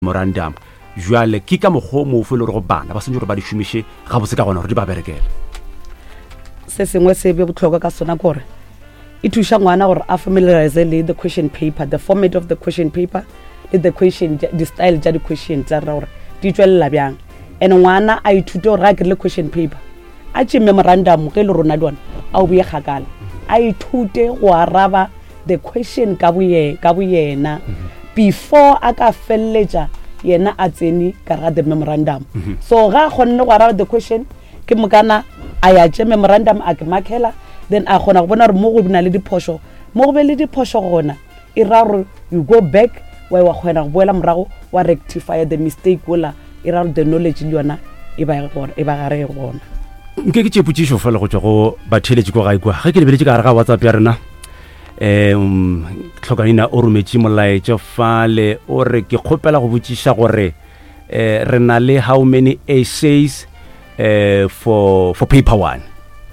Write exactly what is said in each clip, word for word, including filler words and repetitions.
memorandum jwale ke ka mogho mo fo le go bana ba sentse gore ba di shumishe ga botse ka gona gore di ba berekela se sengwe se be botlhokwa ka sona gore e thuša ngwana gore a familiarize le the question paper, the format of the question paper le the question the style ja di question tsa ra gore di tswelela bjang ene ngwana a ithute gore a krile question paper a tše memorandum ge le rona dwana a o buye kgakala a ithute go araba the question ka boye ka boyena before a ka felletša yena a tseni ka ga the memorandum so ga kgonne go araba the question ke mokana a ya tše memorandum a ke makela then a kgona go bona gore mo go bina le diphošo mo go be le diphošo gona e ra gore you go back wa wa kgona go boela morago wa rectify the mistake gola e ra gore the knowledge le yona e ba gona e ba gare gona nke ke tšepotšišo fela go tšwa go batheletši ko gae kwa ge ke lebeletše ka gare ga WhatsApp ya rena um tlhokanina o rometše molaetša fale o re ke kgopela go botšiša gore eh, re na le how many essays uh, for for paper one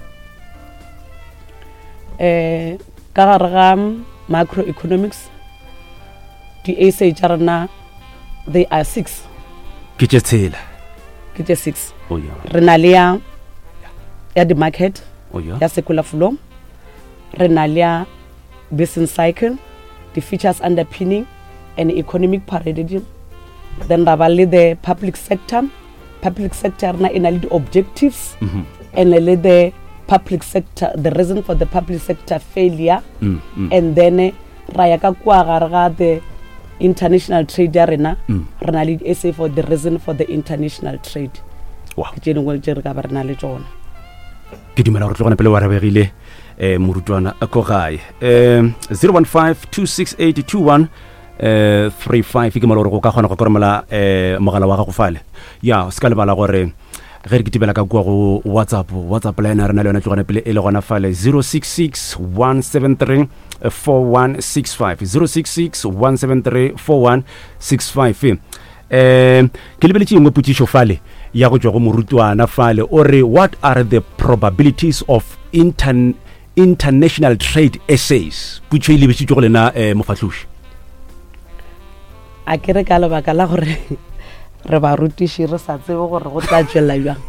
eh ka gare ga macroeconomics di essay tša rena they are six ke tše tshela ke tše six oh yeah. re na le ya ya the market oh yeah. ya circular flow re na le ya business cycle, the features underpinning an economic paradigm. Then rabale the public sector, public sector na ina the objectives, mm-hmm. and the public sector, the reason for the public sector failure, mm-hmm. and then rayaka kwa garga the international trade arena, mm. rena le essay for the reason for the international trade. Wow. Ke tšeno go tšere ka ba rena le tšona. Ke dumela gore tlogana pele wa rabegile eh morutwana a ko gae eh zero one five two six eight two one eh three five ke malo gore go ka gona go koromela eh mogala wa gago fale ya se ka le bala gore ge re kitibela ka kwa go WhatsApp WhatsApp line rena le yona tlogana pele e le gona fale zero six six one seven three four one six five zero six six one seven three four one six five eh ke lebeletse ngwe putšo fale ya go tswa go morutwana fale ore what are the probabilities of intern international trade essays putšo ile betsitšwe go lena eh mofatloši a kere ka lebaka la gore re ba rutiši re sa tsebe gore go tla tšwela bjang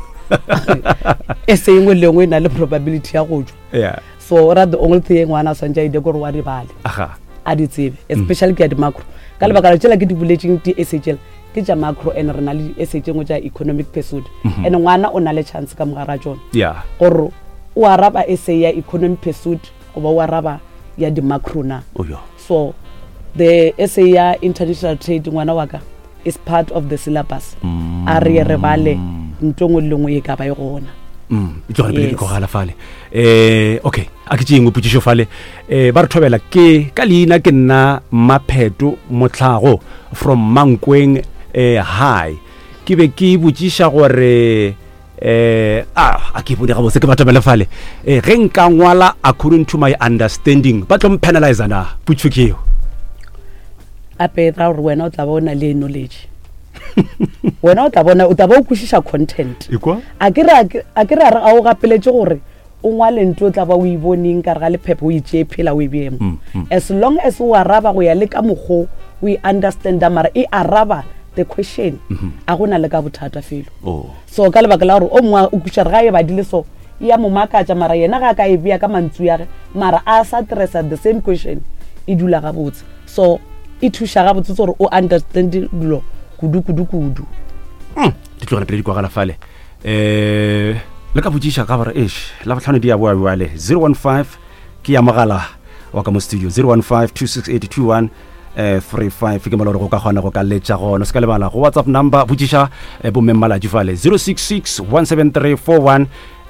essay engwe le engwe e na le probability ya go tšwa yeah so ra the only thing ngwana swantša ide gore wa di bale aha a di tsebe especially ke ya di macro ka lebaka la tšela ke di bulletšeng di essay tšela ke tša macro and re na le essay tšengwe tša economic pursuit and ngwana o na le chance ka mogara tšona yeah gore o araba essay ya economic pursuit goba o araba ya di macro na oh yeah so the essay ya international trade ngwana waka is part of the syllabus mm. a re re bale ntongwe le ngwe e ka ba e gona mm e tloga pele go gala fale eh okay a ke tsengwe putšo fale eh ba re thobela ke ka leina ke nna Mapheto Motlhago from Mankweng eh high ke be ke botšiša gore eh ah a ke bone ga botse ke batabele fale eh ge nka ngwala according to my understanding ba tlo penalize na putšo ke yo a petra gore wena o tla bona le knowledge wena o tla bona o tla ba o kwešiša content ikwa a ke re a ke re a o gapeletse gore o ngwale ntlo o tla ba o e boneng ka re ga le phepho o itše phela o e bemo mm, mm. as long as o araba go ya le ka mokgo o e understand mara e araba the question mm-hmm. a gona le ka bothata felo oh. so ka lebaka la gore o mongwe o kutša re ga e badile so ya mo makatša mara yena ga ka e bea ka mantsu ya ge mara a sa stressa the same question e dula ga botse so e thuša ga botse gore o understand dilo kudu kudu kudu mm di tlogela pele di kwa gala fale eh le ka botšiša ka gore eish la botlhano di ya boa boale zero one five ke ya mogala wa ka mo studio zero one five two six eight two one eh three five ke malo go ka gona go ka letša gona se ka lebala go WhatsApp number botšiša eh bo mmala di fale zero six six one seven three four one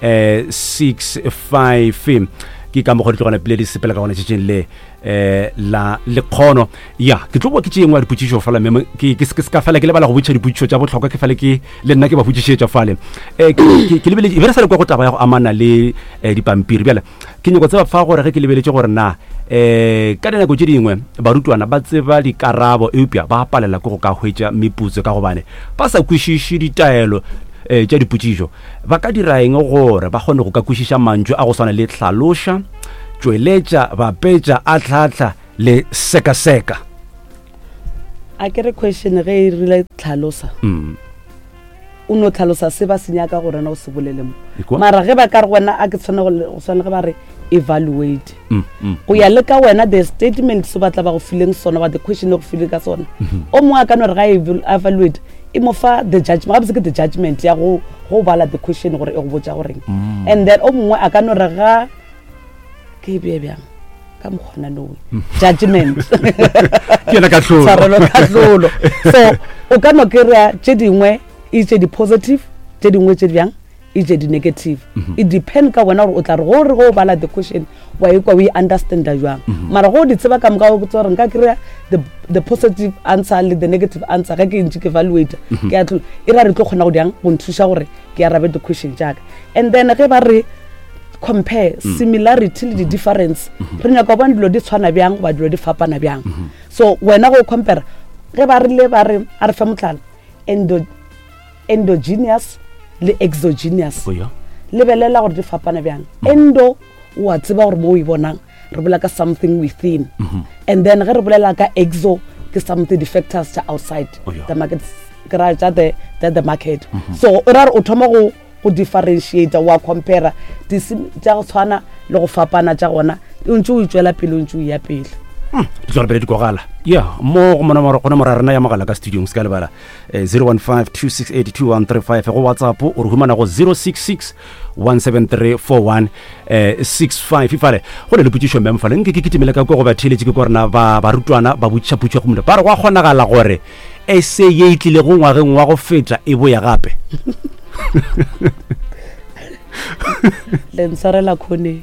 six five ke ka mo go tlogana pele di sepela ka gona tšeng le eh la le khono ya ke tlo go ke tšengwa diputšo fala meme ke ke se ka fala ke le bala go botša diputšo tša botlhokwa ke fale ke le nna ke ba botšišetša fale eh ke lebele e bera sa le kwa go taba ya go amana le dipampiri bjale ke nyako tseba fa gore ge ke lebeletse gore na eh ka dina go tše dingwe barutwana ba tseba dikarabo eupša ba palela go ka hwetša meputso ka gobane ba sa kwešiše ditaelo eh tša diputšišo ba ka dira eng gore ba kgone go ka kwešiša mantšo a go swana le tlhaloša tšweletša bapetša a tlhatlha le seka seka a kere question ge e rile tlhalosa mm o no tlhalosa se ba senya ka gore na o se bolele mo Ikwa? mara ge ba ka re wena a ke tshwana go go tshwana ge ba re evaluate mm mm go ya le ka wena the statement se batla ba go fileng sona ba the question go file ka sona o mo a ka no re ga eval- evaluate e mo fa the judgment ga botse ke the judgment ya go go bala the question gore e go botsa gore and then o mongwe a ka no re ga ke be bjang ka mogona no judgment ke yena ka tlholo tsarelo ka tlholo so o ka no kry-a tše dingwe e tše di-positive tše dingwe tše bjang e tše di-negative it depend ka wena gore o tla re gore go bala the question wa ekwa o e understanda jwang mara go di tseba ka moka o tsa gore nka kry-a the the positive answer le the negative answer ge ke ntse ke evaluate ke a tlholo e ra re tlo kgona go diang go nthuša gore ke arabe the question jaaka and then ge ba re compare similarity le di-difference re nyaka bona dilo di tshwana bjang goba dilo di fapana bjang so wena go compare ge ba rile ba re a re fe motlhala endo endogenous le exogenous o ya lebelela gore di fapana bjang endo o a tseba gore mo o e bonang re bolela ka something within and then ge re bolela ka exo ke something the factors tša outside Oh, yeah. the market ke ra tša the, the, the market so o ra re o thoma go go differentiate wa compare tša go tshwana le go fapana tša gona o ntse o itšwela pele o ntse o ya pele di tswala pele di kogala ya mo go mona mora gona mora rena ya magala ka studio se ka lebala zero one five two six eight two one three five go WhatsApp o re humana go zero six six one seven three four one six five ifale go le leputšo mme mfale nke ke kitimela ka go go ba theletše ke gore na ba barutwana ba butša putšo go mona ba re go kgonagala gore e se ye itlile go ngwageng wa go feta e boya gape le ntshwarela khone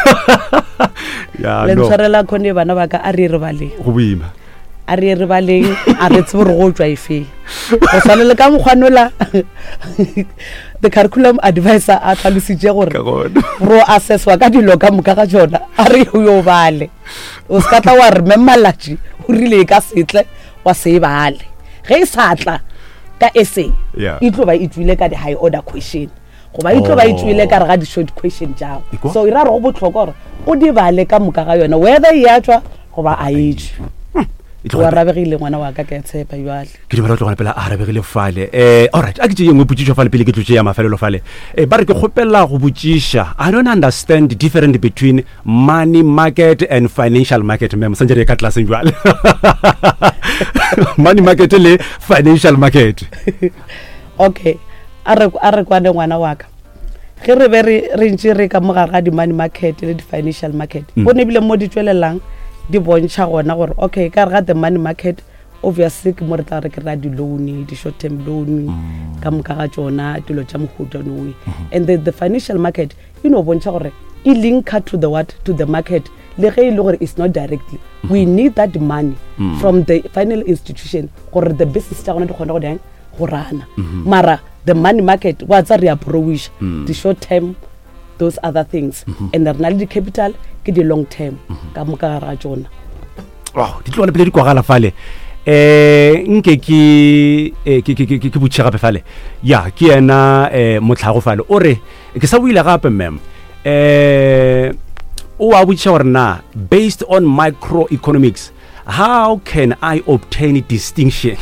ya le no ntshwarela khone bana ba ka a re re baleng go boima a re re baleng a re tsebe re go tswa efe go sale le ka mokgwanola the curriculum advisor a tlhalositše gore ka gona ro assesswa ka dilo ka moka ga tsona a re o yo bale o se ka tla wa rememalaji o rile ka setle wa se bale ge e sa tla ka essay Yeah. e tlo ba e tswile ka di high order question goba e tlo ba e tswile ka re ga di short question jago Ikwa? so e ra re go botlhokwa gore o di bale ka moka ga yona whether e ya tswa goba a etswe e o tlo arabegile ngwana wa ka ke a tshepa jwale ke di bala tlogana pela a arabegile fale eh alright a ke tšee ngwe potšišo fale pele ke tlotše ya mafelelo fale eh ba re ke kgopela go botšiša I don't understand the difference between money market and financial market mem santse re ka tlaseng jwale money market le financial market okay a re a re kwane ngwana wa ka ge re be re re ntse re ka mogare ga di-money market le di-financial market go ne ebile mo di tswelelang di bontšha gona gore okay ka re ga the money market obviously ke mo re tla re kry-a di-loan di-short term loan ka moka ga tsona dilo tša mohutanoi and the, the financial market e no bontšha gore e linka to the what to the market le ge e le gore it's not directly we need that money from the final institution gore the business tša gona di kgona go dang go rana mara the money market wa tsa re approach the short term those other things and re na le di-capital ke di-long term ka moka ga tsona wow di tlogana pele di kwagala fale eh nke ke eh, ke ke ke ke botšha gape fale ya ke yena eh motlhago fale o re ke sa buile gape mem eh o a botša gore na based on microeconomics how can I obtain distinction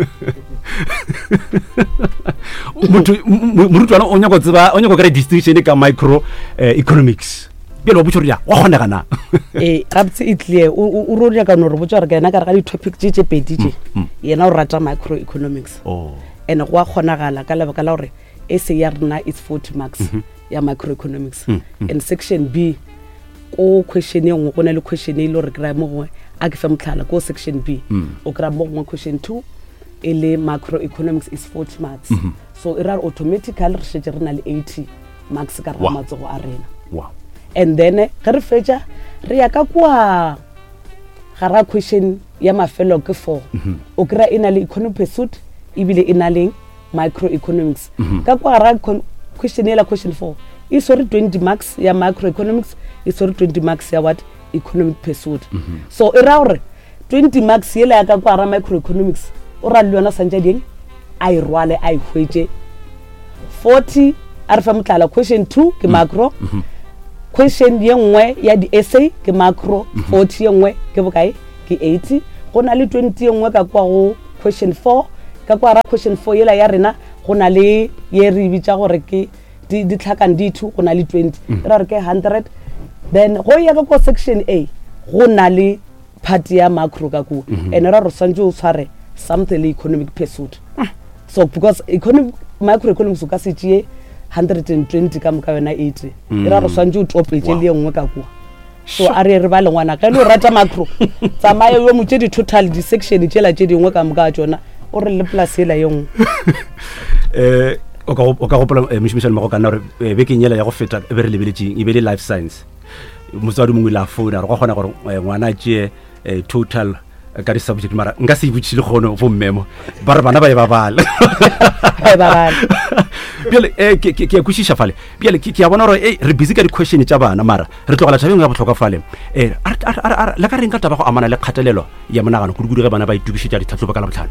motho morutwana o nyaka go tseba o nyaka go kry distinction ka micro eh, economics pele wa botša gore ya wa kgonega na eh gabotse e clear o ro ya ka no re botsa gore ka ena ka re ga di-topic tše tše pedi tše yena o rata microeconomics oh and go a kgonagala ka lebaka la gore essay ya rena is forty marks ya microeconomics and section B ko question e nngwe go na le question e ile gore kry-a mo gongwe a ke fe motlhala ko section B o kry-a mo gongwe question two e le macroeconomics is forty marks so e ra re automatically re šetse re na le eighty marks ka re ga Wow. matsogo a rena wow and then ge re fetša re ya ka kwa ga ra question ya mafelo ke four o kry-a e na le economic pursuit ebile e na le microeconomics ka kwa ra question ela question four e swere twenty marks ya microeconomics e swere twenty marks ya what economic pursuit so e ra gore twenty marks yela ya ka kwa ra microeconomics o ra le yona santša dieng a e rwale a e hwetše forty a re fa motlhala question two ke macro question ye nngwe ya di-essay ke macro forty ye nngwe ke bokae ke eighty go na le twenty ye nngwe ka kwa go question four ka kwa ra question four yela ya rena go na le ye re bitsa gore ke di di tlhakang di two go na le twenty ra re ke one hundred then go ya ka ko section A go na le part ya macro ka ku ene ra re santse o tshware something le economic pursuit so because economic macroeconomics o ka se tšee one hundred twenty ka moka yona eighty ra re santse o topetse le engwe ka kwa so a re re ba lengwana ka le o rata macro tsamaya yo mo tše di total di section tšela tše dingwe ka moka tsona o re le plus ela yengwe eh o ka o ka gopola mishimishana mo go kana re be ke nyela ya go feta e be re lebeletseng e be le life science motswadi mongwe la phone re go gona gore ngwana tšee total ka di subject mara nka se ibutshile gono bo mmemo ba re bana ba e babala ba babala bjale eh ke ke ke kušisha fale bjale ke ke a bona gore eh re busy ka di question tša bana mara re tlogela thabeng ya botlhokwa fale eh la ka reng ka taba go amana le kgatelelo ya monagano kudu-kudu ge bana ba itukišetša ditlhatlhobo ka la botlhano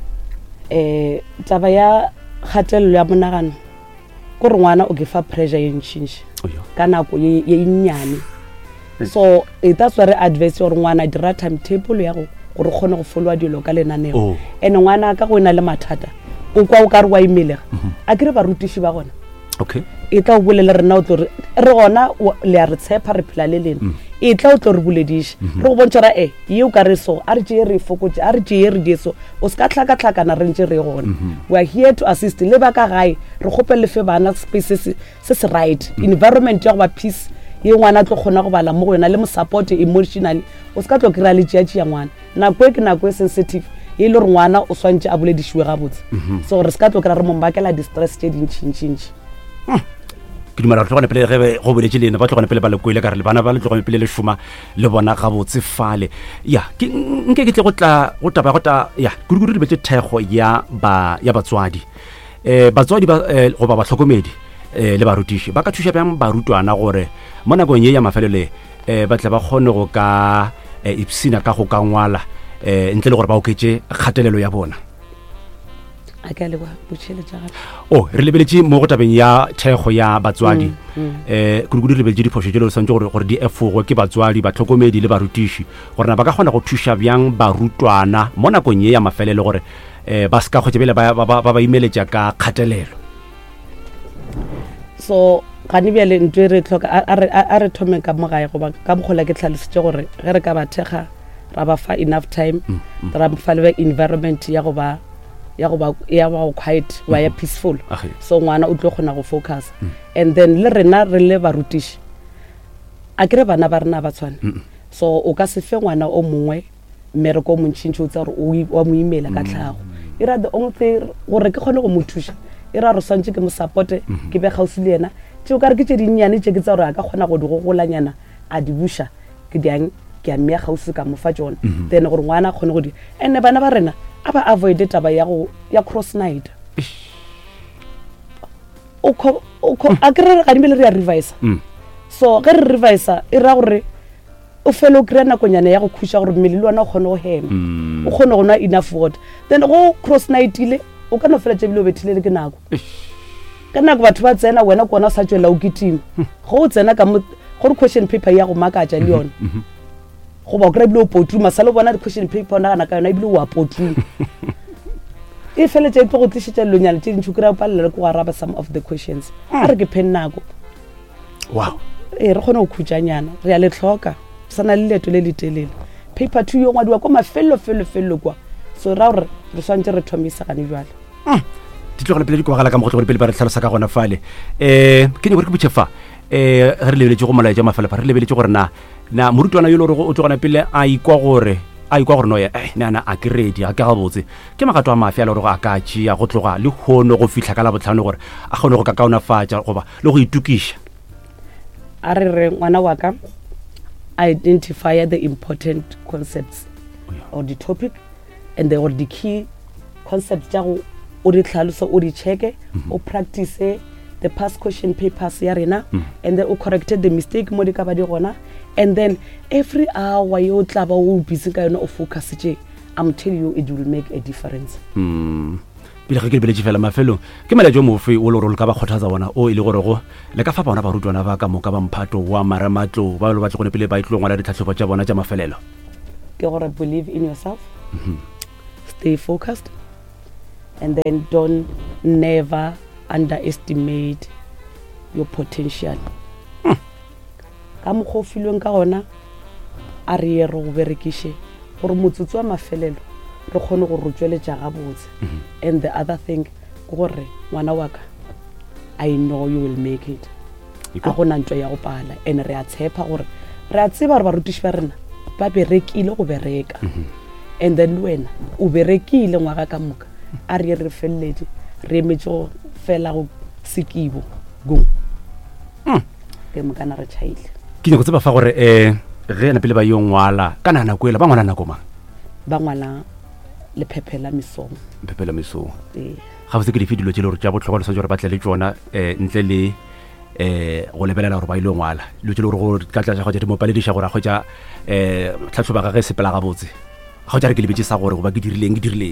eh taba ya kgatelelo ya monagano ko re ngwana o ke fa pressure e ntšintši ka nako ye ye nnyane so it that's where advice or ngwana dira timetable ya go gore kgone go followa dilo ka lenaneo ene ngwana ka go ena le mathata o kwa o ka re wa imelega a kere ba rutiši ba gona okay e tla o bolela rena o tlo re re gona le a re tshepa re phela le lena e tla o tlo re bolediše re go bontšha ra e ye o ka re so a re tšee re fokotše a re tšee re die so o se ka tlhaka-tlhakana re ntše re gona we are here to assist le ba ka gae re kgopelele fe bana space se se right environment ya go ba peace ye ngwana tlo kgona go bala mo go yona le mo support emotionally o se ka tlo kry-a le tšeatšea ngwana nako e ke nako e sensitive ye le gore ngwana o swantše a boledišiwe gabotse so re se ka tlo kry-a re mombakela di-stress tše dintšintšintši ke dumela re tlogone pele ge go boletše lena ba tlogone pele ba le koile ka re le bana ba le tlogone pele le šoma le bona gabotse fale ya nke ke tle go tla go taba go ta ya kudu-kudu di betse thekgo ya ba ya batswadi eh batswadi ba go ba batlhokomedi le barutiši ba ka thuša bjang barutwana gore mo nakong ye ya mafelelo eh ba tla ba kgone go ka ipsina ka go ka ngwala eh ntle le gore ba oketse kgatelelo ya bona a ka le ba botšhele tša gape oh re lebeletse mo go tabeng ya thekgo ya batswadi eh kudu-kudu re lebeletse diphošo tše le santse gore gore di efogwe ke batswadi batlhokomedi le barutiši gore na ba ka kgona go thuša bjang barutwana mo nakong ye ya mafelelo gore eh ba se ka kgwetše bele ba ba imeletša ka kgatelelo so ga ne bjale ntwe re tlhoka a re thome ka mogae goba ka bokgola ke tlhalositše gore ge re ka ba thekga ra ba fa enough time ra fa le environment ya go ba ya go ba ya ba quiet wa ya peaceful so ngwana o tlo kgona go focus and then le rena re le barutiši a kere bana ba rena ba tshwane so o ka se fe ngwana o mongwe mmereko o montšintši o tsa gore wa mo imela ka tlhago e ra the only thing gore ke kgone go mo thuša e ra re swantse ke mo supporte ke be gausi le yena tšeo ka re ke tše dinnyane tše ke tsa gore a ka kgona go di gogolanyana a di buša ke diang ke a mmea gausi ka mofa tsona then gore ngwana a kgone go di ande bana ba rena a ba avoide taba ya go ya cross night o ko o ko a kere ga dimele re ya revise so ge re revise e ra gore o felo kry-a nakonyana ya go khusha gore mmele le wona o kgone go hema o kgone go nwa enough water then go cross night ile o ka no fela tšebile o bethile le ke nako ka nako batho ba tsena wena kona o sa tšwela o ketimo go o tsena ka gore question paper ya go makatša le yona goba o kry-a ebile o potruma sa le bona di-question paper o nagana ka yona ebile o a potruma e feletša e tlo go tlišetša lelonyana tše dintši o kry-a o palela le ko go araba some of the questions a re ke phen nako wow ee re kgone go khutšanyana re ya le tlhoka sana le leeto le le telele paper two yo ngwadiwa kwa mafelelo felelo felelo kwa so ra gore re swantse re thomisagane jwale di tlogele pele di kwagala ka mogotlo gore pele ba re tlhalosa ka gona fale um ke ne gore ke botšhe fa um re lebeletse go molaetša mafelefa re lebeletse gore na na morutwana yo le gore o tlogona pele a ikwa gore a ikwa gore no ye eh nana a ke ready a ke gabotse ke magato a mafe a le gore a ka tšea go tloga le kgone go fitlha ka la botlhano gore a kgone go ka kaonafatša goba le go itukiša a re re ngwana wa ka identify the important concepts or the topic and the or the key concepts tša go o di tlhalosa o di checke o practice the past question papers ya rena and then o corrected the mistake mo di ka ba di gona and then every hour yo tla ba o busy ka yona o focus tše I'm telling you it will make a difference mm pele ge ke beletše fela mafelong ke melaetša mofe o le gore le ka ba kgothatsa bona o e le gore go le ka fa bona barutwana ba ka moka ba mphato wa maramatlo ba le ba tle gone pele ba itlo ngwala ditlhatlhobo tša bona tša mafelelo ke gore believe in yourself stay focused, and then don't never underestimate your potential. Ka mokgwa o filweng ka gona a re ye re go berekishe gore motsotso wa mafelelo re kgone go rotsweletša gabotse. And the other thing ke gore ngwana wa ka, I know you will make it. A gona ntwa ya go pala, and re a tshepa gore re a tseba gore barutiši ba rena ba berekile go bereka. And then wena o berekile ngwaga ka moka a re re feleledi re emetse go fela go sekibo go ke mokana re chaile ke ne go tseba fa gore eh ge na pele ba yo ngwala kana na kwela ba ngwana nako mang ba ngwala le phepela misong phepela misong eh ga botse ke di fidilo tšelo re tša botlhokwa le sa jore ba tle le tsona eh ntle le eh go lebelela gore ba ile ngwala le tšelo gore go ka tla go ja mo paledisha gore a khotsa eh tlhatlhoba ga ge sepela ga botse ga tla re ke lebetse sa gore go ba ke dirileng ke dirile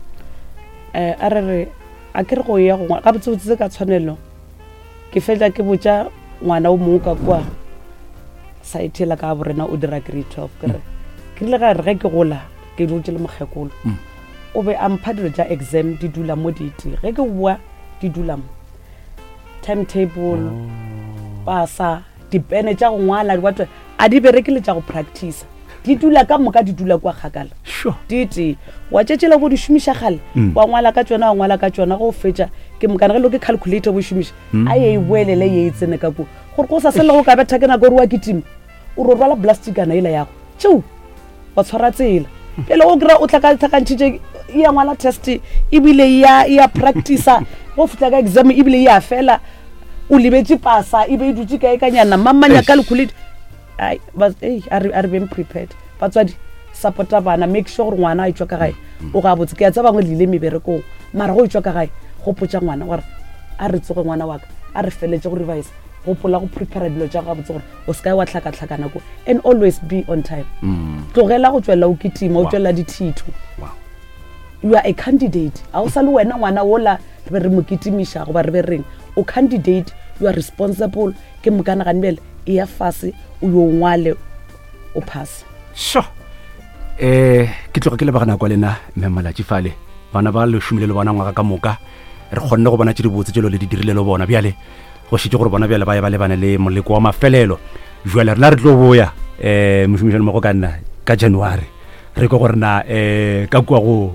eh a re re a ke re go ya go ga botse botse ka tshwanelo ke fetla ke botsa ngwana o mongwe ka kwa site la ka borena o dira grade twelve ke re ke le ga re ke gola ke dutse le mogekolo o be amphadile ja exam di dula mo diti ge ke bua di dula mo timetable pasa dipene tša go ngwala di batho a di berekile tša go practice di dula ka moka di dula kwa khakala sure diti wa tšetšela go di šomiša gale wa ngwala ka tsona wa ngwala ka tsona go fetša ke mokana ge lo ke calculator bo šomiša a ye boelele ye tsene ka go gore go sa sele go ka betha ke na go rua kitimo o ro rwala plastic ana ile ya go tšu wa tshwara tsela pele o gra o tla ka tlhakantšitše ya ngwala test ibile ya ya practice go fitla ka exam ibile ya fela o lebetse pasa ibe e dutse ka e kanyana mamanya calculate ai but hey are are being prepared batswadi supporta bana make sure gore ngwana a itšwa ka gae o ga botse ke ya tsa bangwe le ile meberekong mara go itšwa ka gae go potša ngwana gore a re tsoge ngwana wa ka a re feletse go revise go pola go prepare dilo tša ga botse gore o ska wa tlhaka tlhakana go and always be on time tlogela go tswela o kitima o tswela dithitho you are a candidate a o sa le wena ngwana wola re re mo kitimiša go ba re be reng o candidate you are responsible ke mokana ga nbele e ya fase o yo ngwale o pass sure eh ke tloga ke le bagana kwa lena mmemala tšifale bana ba le shumile le bona ngwaga ka moka re kgonne go bona tše di botse tšelo le di dirile le bona bjale go šitše gore bona bjale ba ya ba lebana le moleko wa mafelelo jwale rena re tlo boya eh mošomišane mo go ka nna ka January re go gore na eh ka kwa go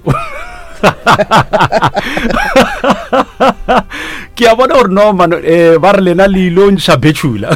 ke a bona gore no man eh ba re lena le launcha betula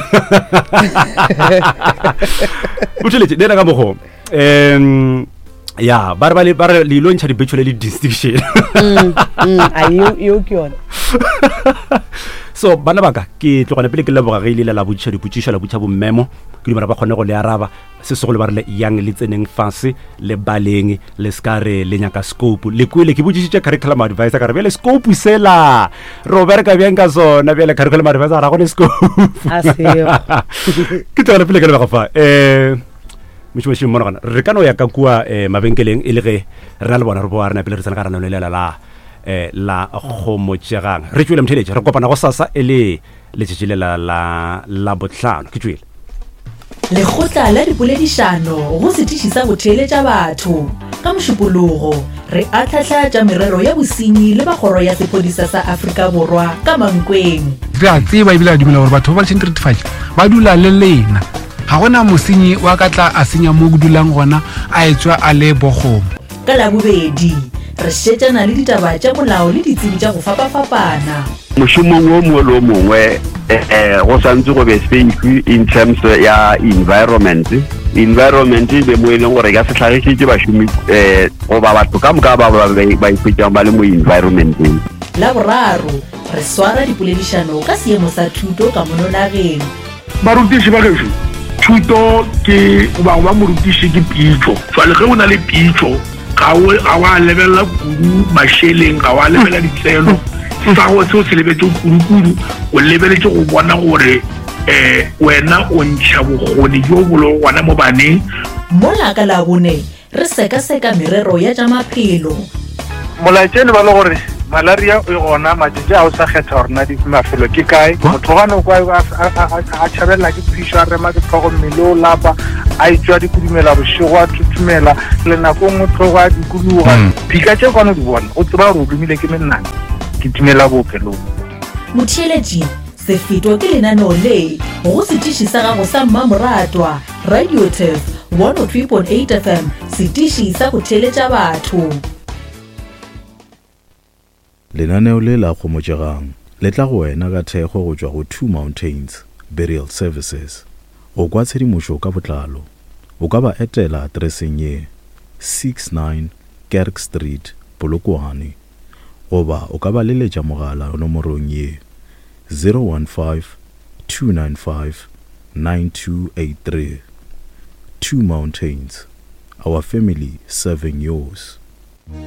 o tletse dena ka mogo em ya ba re ba le ba re le launcha di betula le distinction mm ayo yo ke yona so bana baka ke tlogana pele ke leboga ge ile la botšiša dipotšišo la botša bommemo ke dumela ba kgone go le araba se se go le ba re le yang le tseneng fase le baleng le skare le nyaka scope le kwele ke botšišitše curriculum advisor ka re bjale scope sela ro bereka bjang ka sona bjale curriculum advisor ra go le scope a seo ke tlogana pele ke leboga fa eh mošomiši mmona re ka no ya ka kua eh mabenkeleng e le ge re na le bona re boa rena pele re tsena ka rana le lela la eh la khomotšegang re tšwele mtheletše re kopana go sasa e le letšatši la la la botlhano ke tšwele lekgotla la dipoledišano go setiši sa go theeletša batho ka mošupologo re atlhahlatša merero ya bosenyi le bagoro ya sepodisa sa Afrika Borwa ka Mankweng re a tseba ebile a dumela gore batho ba ba tšhenteretifatša ba dula le lena ga gona mosenyi wa ka tla a senya mo go dulang gona a etswa a le bogomo ka labobedi re šetšana le ditaba tša molao le ditsebi tša go fapafapana mošomong o mongwe le o mongwe eh go santse go be safe in terms ya environment environment be mo e leng gore ka se tlhagišitše bašomi eh goba batho ka moka ba ba ikhwetšang ba le mo environmenteng la boraro re swara dipoledišano ka seemo sa thuto ka mononageng barutiši ba gešo thuto ke ba ba morutiši ke pitšo jwale ge o na le pitšo ga wa lebelela kudu mašeleng ga wa lebelela ditselo sa go seo se lebetse kudu o lebeletse go bona gore eh wena o ntšha bokgoni jo bolo gona mo baneng mola ka la bone re seka seka merero ya tša maphelo molaetšene ba le gore malaria e gona matšatši a o sa kgetha gore na di mafelo ke kae motho gane o kwa a tšhabelela ke phišo a rema ke tlhogo mmele o lapa a etswa dikudumela bošego a thuthumela le nako nngwe tlhogo a dikologa phika tše kwane o di bona o tseba gore o dumile ke mennana ke timela bookelong motheeletši sefeto ke lenaneo le go setiši sa gago sa mmamoratwa radio tef one oh three point eight F M setiši sa go theeletša batho. Lenaneo le la kgomotšegang le tla go wena ka thekgo go tšwa go Two Mountains Burial Services. Go kwa tshedimošo ka botlalo o ka ba etela adreseng ye six nine Kerk Street Polokwane goba o ka ba leletša mogala nomorong ye zero one five two nine five nine two eight three. Two Mountains, our family serving yours.